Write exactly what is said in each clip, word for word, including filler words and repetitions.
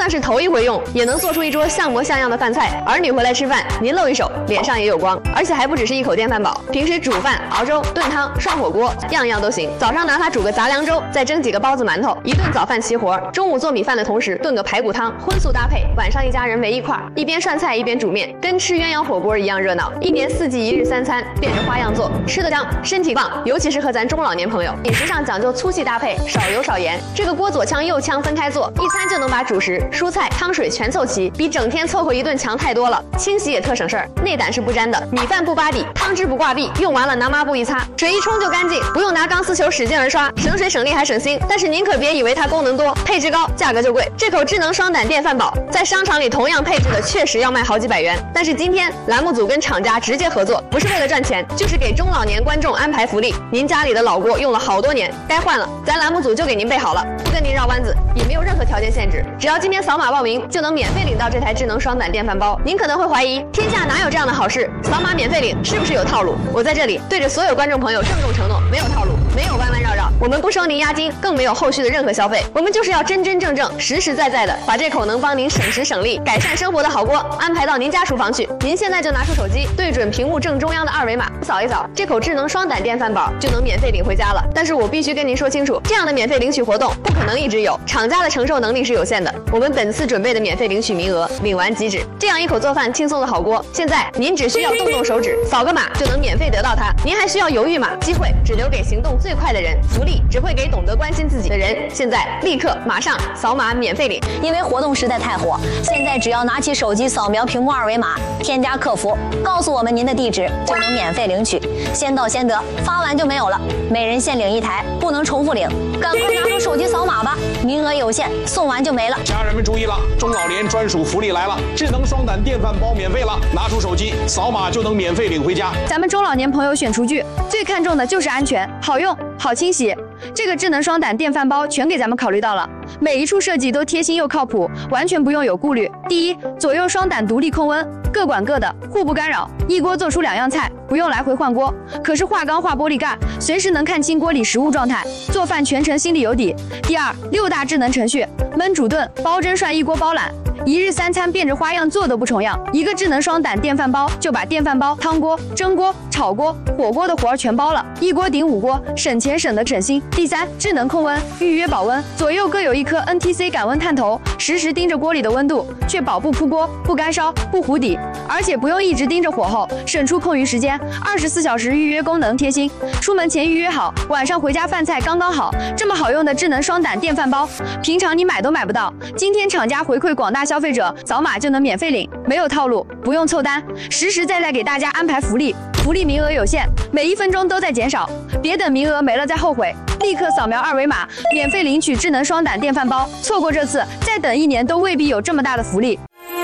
算是头一回用，也能做出一桌像模像样的饭菜。儿女回来吃饭，您露一手，脸上也有光。而且还不只是一口电饭煲，平时煮饭、熬粥、炖汤、涮火锅，样样都行。早上拿它煮个杂粮粥，再蒸几个包子馒头，一顿早饭齐活。中午做米饭的同时炖个排骨汤，荤素搭配。晚上一家人围一块，一边涮菜一边煮面，跟吃鸳鸯火锅一样热闹。一年四季一日三餐，变着花样做，吃得香，身体棒。尤其适合咱中老年朋友，饮食上讲究粗细搭配，少油少盐。这个锅左炝右炝分开做，一餐就能把主食、蔬菜、汤水全凑齐，比整天凑合一顿强太多了。清洗也特省事儿，内胆是不沾的，米饭不扒底，汤汁不挂壁，用完了拿抹布一擦，水一冲就干净，不用拿钢丝球使劲儿刷，省水省力还省心。但是您可别以为它功能多，配置高，价格就贵。这口智能双胆电饭煲在商场里同样配置的确实要卖好几百元，但是今天栏目组跟厂家直接合作，不是为了赚钱，就是给中老年观众安排福利。您家里的老锅用了好多年，该换了，咱栏目组就给您备好了，不跟您绕弯子，也没有任何条件限制，只要今天扫码报名就能免费领到这台智能双胆电饭煲。您可能会怀疑，天下哪有这样的好事？扫码免费领是不是有套路？我在这里对着所有观众朋友郑重承诺，没有套路，没有弯弯绕绕，我们不收您押金，更没有后续的任何消费，我们就是要真真正正、实实在在的把这口能帮您省时省力、改善生活的好锅安排到您家厨房去。您现在就拿出手机，对准屏幕正中央的二维码，扫一扫，这口智能双胆电饭煲就能免费领回家了。但是我必须跟您说清楚，这样的免费领取活动不可能一直有，厂家的承受能力是有限的。我们本次准备的免费领取名额，领完即止。这样一口做饭轻松的好锅，现在您只需要动动手指，扫个码就能免费得到它。您还需要犹豫吗？机会只留给行动最快的人，福利只会给懂得关心自己的人。现在立刻马上扫码免费领， 因为活动实在太火，现在只要拿起手机扫描屏幕二维码，添加客服，告诉我们您的地址，就能免费领取，先到先得，发完就没有了，每人限领一台，不能重复领，赶快拿出手机扫码吧，名额有限，送完就没了。 家人们注意了，中老年专属福利来了，智能双胆电饭煲免费了，拿出手机扫码就能免费领回家。 咱们中老年朋友选厨具最看重的就是安全、好用、好清洗。这个智能双胆电饭煲全给咱们考虑到了，每一处设计都贴心又靠谱，完全不用有顾虑。第一，左右双胆独立控温，各管各的，互不干扰，一锅做出两样菜，不用来回换锅。可是化钢化玻璃盖，随时能看清锅里食物状态，做饭全程心里有底。第二，六大智能程序，焖煮炖、煲蒸涮一锅包揽。一日三餐变着花样做都不重样，一个智能双胆电饭煲就把电饭煲、汤锅、蒸锅、炒锅、火锅的活儿全包了，一锅顶五锅，省钱省得省心。第三，智能控温，预约保温，左右各有一颗 N T C 感温探头，实时盯着锅里的温度，确保不扑锅、不干烧、不糊底，而且不用一直盯着火候，省出空余时间。二十四小时预约功能贴心，出门前预约好，晚上回家饭菜刚刚好。这么好用的智能双胆电饭煲，平常你买都买不到。今天厂家回馈广大消费者，扫码就能免费领，没有套路，不用凑单，实实在在给大家安排福利。福利名额有限，每一分钟都在减少，别等名额没了再后悔，立刻扫描二维码，免费领取智能双胆电饭煲。错过这次，再等一年都未必有这么大的福利。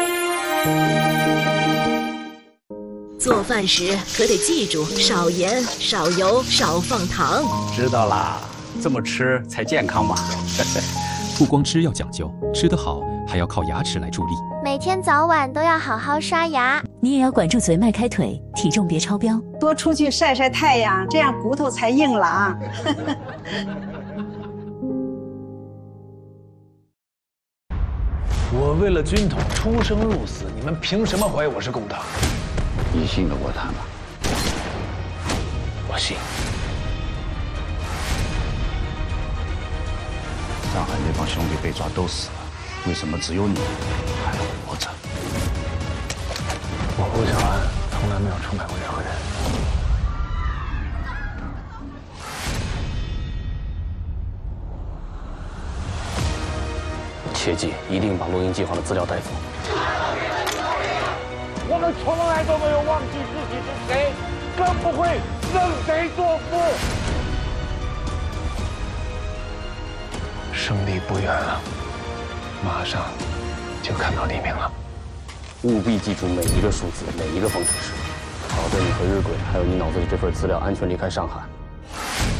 做饭时可得记住少盐、少油、少放糖。 知道啦，这么吃才健康嘛。 不光吃要讲究，吃得好还要靠牙齿来助力。 每天早晚都要好好刷牙。 你也要管住嘴、迈开腿，体重别超标。 多出去晒晒太阳，这样骨头才硬朗。 我为了军统出生入死，你们凭什么怀疑我是共党？ 你信得过他吗？ 我信。 上海那帮兄弟被抓都死了，为什么只有你还活着？ 我胡小安从来没有出卖过任何人。 切记，一定把录音计划的资料带走。 我们从来都没有忘记自己是谁，更不会认贼作父。 胜利不远了，马上就看到黎明了。 务必记住每一个数字，每一个方程式。保证你和日晷还有你脑子里这份资料安全离开上海。